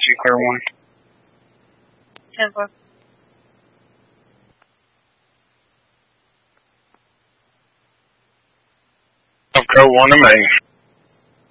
Taxi clear 1. 10-4. Go 1 to main.